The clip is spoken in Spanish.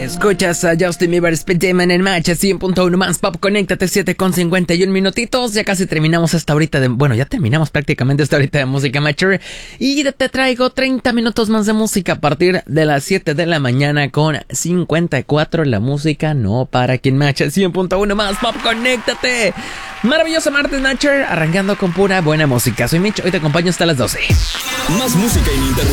Escuchas a Justin Bieber, Speedman en Match 100.1 más Pop. Conéctate, 7:51 minutitos. Ya casi terminamos esta horita de... Bueno, ya terminamos prácticamente esta horita de música mature. Y te traigo 30 minutos más de música a partir de las 7 de la mañana con 54. La música no para aquí en Match 100.1 más Pop. Conéctate. Maravilloso martes Nature, arrancando con pura buena música. Soy Mitch, hoy te acompaño hasta las 12. Más música en internet.